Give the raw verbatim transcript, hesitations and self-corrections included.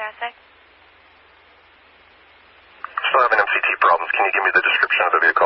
traffic? Still having M C T problems. Can you give me the description of the vehicle?